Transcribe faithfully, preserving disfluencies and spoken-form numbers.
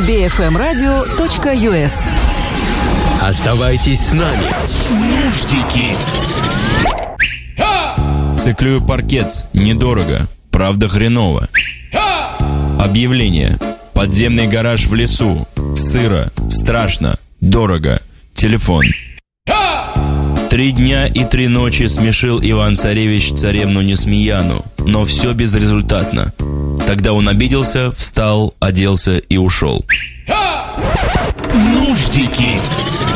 би эф эм радио точка ю эс. Оставайтесь с нами. Нуждики. Циклюю паркет. Недорого. Правда хреново. Объявление. Подземный гараж в лесу. Сыро. Страшно. Дорого. Телефон. Три дня и три ночи смешил Иван-царевич царевну Несмеяну, но все безрезультатно. Тогда он обиделся, встал, оделся и ушел. Нуждики.